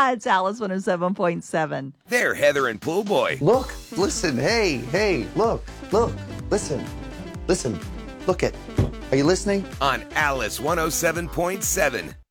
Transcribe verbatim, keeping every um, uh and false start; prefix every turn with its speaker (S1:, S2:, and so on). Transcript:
S1: It's Alice one oh seven point seven.
S2: They're Heather and Pool Boy.
S3: Look, listen, hey, hey, look, look, listen, listen, look it. Are you listening?
S2: On Alice one oh seven point seven.